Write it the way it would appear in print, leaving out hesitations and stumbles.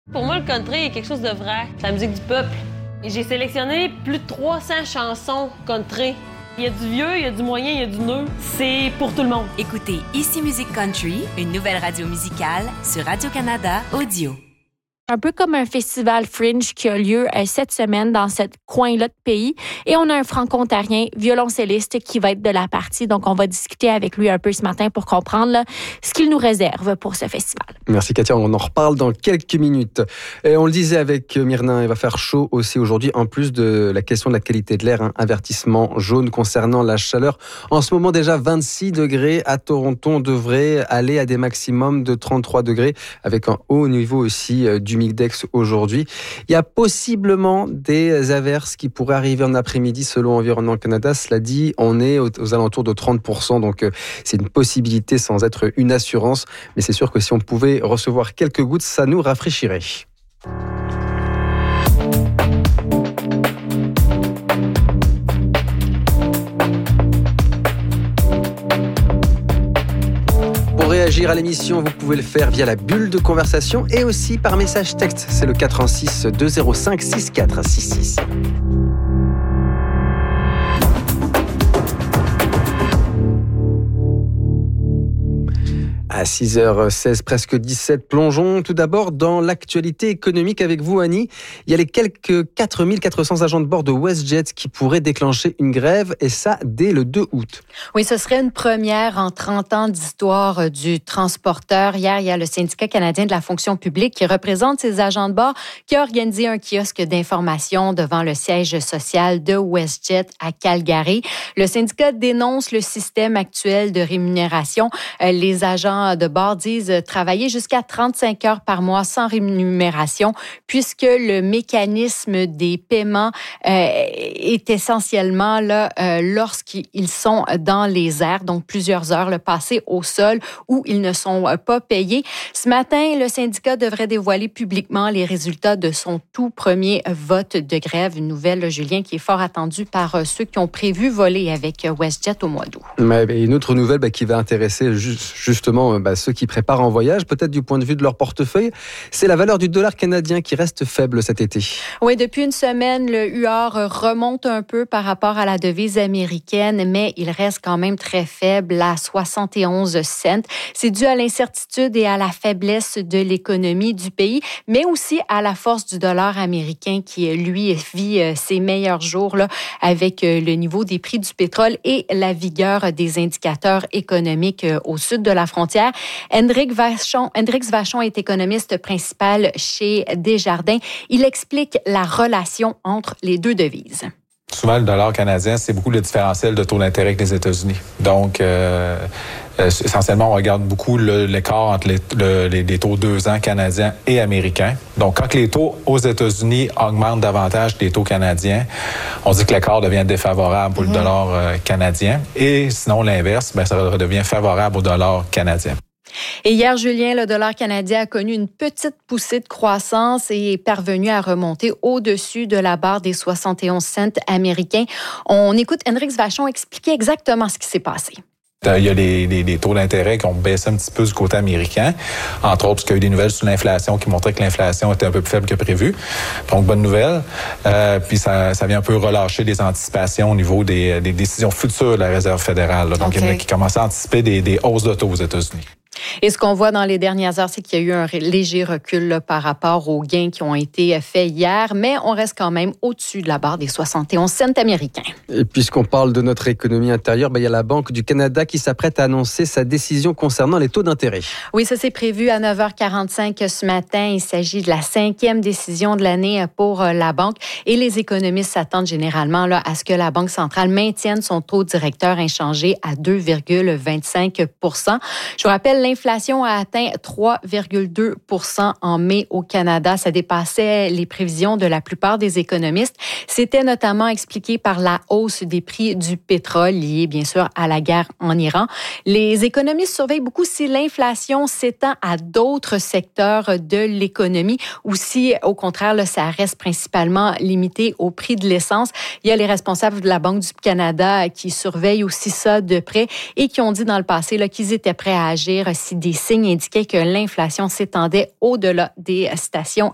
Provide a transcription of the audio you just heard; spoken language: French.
Pour moi, le country est quelque chose de vrai. C'est la musique du peuple. Et j'ai sélectionné plus de 300 chansons country. Il y a du vieux, il y a du moyen, il y a du neuf. C'est pour tout le monde. Écoutez Ici Musique Country, une nouvelle radio musicale sur Radio-Canada Audio. Un peu comme un festival Fringe qui a lieu cette semaine dans ce coin-là de pays. Et on a un franco-ontarien violoncelliste qui va être de la partie. Donc, on va discuter avec lui un peu ce matin pour comprendre là, ce qu'il nous réserve pour ce festival. Merci Katia, on en reparle dans quelques minutes. Et on le disait avec Myrna, il va faire chaud aussi aujourd'hui, en plus de la question de la qualité de l'air. Avertissement jaune concernant la chaleur. En ce moment déjà 26 degrés à Toronto, on devrait aller à des maximums de 33 degrés avec un haut niveau aussi du Migdex aujourd'hui. Il y a possiblement des averses qui pourraient arriver en après-midi selon Environnement Canada. Cela dit, on est aux alentours de 30%, donc c'est une possibilité sans être une assurance. Mais c'est sûr que si on pouvait recevoir quelques gouttes, ça nous rafraîchirait. Pour réagir à l'émission, vous pouvez le faire via la bulle de conversation et aussi par message texte. C'est le 416 205 6466. À 6h16, presque 17, plongeons tout d'abord dans l'actualité économique avec vous, Annie. Il y a les quelques 4400 agents de bord de WestJet qui pourraient déclencher une grève, et ça dès le 2 août. Oui, ce serait une première en 30 ans d'histoire du transporteur. Hier, il y a le syndicat canadien de la fonction publique qui représente ces agents de bord qui a organisé un kiosque d'information devant le siège social de WestJet à Calgary. Le syndicat dénonce le système actuel de rémunération. Les agents de bord disent travailler jusqu'à 35 heures par mois sans rémunération puisque le mécanisme des paiements est essentiellement là lorsqu'ils sont dans les airs, donc plusieurs heures le passé au sol où ils ne sont pas payés. Ce matin, le syndicat devrait dévoiler publiquement les résultats de son tout premier vote de grève. Une nouvelle, Julien, qui est fort attendue par ceux qui ont prévu voler avec WestJet au mois d'août. Une autre nouvelle qui va intéresser justement ceux qui préparent un voyage, peut-être du point de vue de leur portefeuille, c'est la valeur du dollar canadien qui reste faible cet été. Oui, depuis une semaine, le UR remonte un peu par rapport à la devise américaine, mais il reste quand même très faible à 71 cents. C'est dû à l'incertitude et à la faiblesse de l'économie du pays, mais aussi à la force du dollar américain qui, lui, vit ses meilleurs jours là, avec le niveau des prix du pétrole et la vigueur des indicateurs économiques au sud de la frontière. Hendrix Vachon est économiste principal chez Desjardins. Il explique la relation entre les deux devises. Souvent, le dollar canadien, c'est beaucoup le différentiel de taux d'intérêt avec les États-Unis. Donc, essentiellement, on regarde beaucoup l'écart entre les taux 2 ans canadiens et américains. Donc, quand les taux aux États-Unis augmentent davantage que les taux canadiens, on dit que l'écart devient défavorable pour le dollar canadien. Et sinon, l'inverse, ça redevient favorable au dollar canadien. Et hier, Julien, le dollar canadien a connu une petite poussée de croissance et est parvenu à remonter au-dessus de la barre des 71 cents américains. On écoute Hendrix Vachon expliquer exactement ce qui s'est passé. Il y a les taux d'intérêt qui ont baissé un petit peu du côté américain, entre autres parce qu'il y a eu des nouvelles sur l'inflation qui montraient que l'inflation était un peu plus faible que prévu. Donc, bonne nouvelle. Puis ça vient un peu relâcher les anticipations au niveau des décisions futures de la Réserve fédérale. Là. Donc, il y en a qui commencent à anticiper des hausses de taux aux États-Unis. Et ce qu'on voit dans les dernières heures, c'est qu'il y a eu un léger recul là, par rapport aux gains qui ont été faits hier, mais on reste quand même au-dessus de la barre des 71 cents américains. Et puisqu'on parle de notre économie intérieure, il y a la Banque du Canada qui s'apprête à annoncer sa décision concernant les taux d'intérêt. Oui, ça c'est prévu à 9h45 ce matin. Il s'agit de la 5e décision de l'année pour la Banque et les économistes s'attendent généralement là, à ce que la Banque centrale maintienne son taux directeur inchangé à 2,25 %. Je vous rappelle, l'inflation a atteint 3,2 % en mai au Canada. Ça dépassait les prévisions de la plupart des économistes. C'était notamment expliqué par la hausse des prix du pétrole liée, bien sûr, à la guerre en Iran. Les économistes surveillent beaucoup si l'inflation s'étend à d'autres secteurs de l'économie ou si, au contraire, là, ça reste principalement limité au prix de l'essence. Il y a les responsables de la Banque du Canada qui surveillent aussi ça de près et qui ont dit dans le passé là, qu'ils étaient prêts à agir si des signes indiquaient que l'inflation s'étendait au-delà des stations